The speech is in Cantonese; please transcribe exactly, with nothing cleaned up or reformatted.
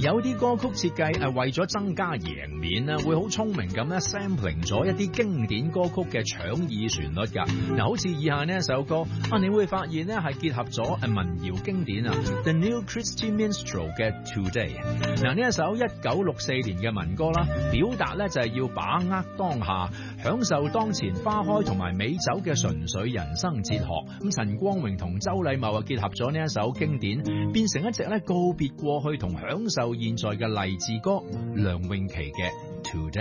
有啲歌曲設計係為咗增加贏面啊，會好聰明咁咧 sampling 咗一啲經典歌曲嘅搶耳旋律㗎。嗱，好似以下呢一首歌啊，你會發現咧係結合咗誒民謠經典啊 The New Christy Minstrel 嘅 Today。嗱，呢一首一九六四年嘅民歌啦，表達咧就係要把握當下，享受當前花開同埋美酒嘅純粹人生哲學。咁陳光榮同周禮茂啊結合咗呢一首經典，變成一隻咧告別過去同享受現在嘅勵志歌，梁詠琪嘅 Today。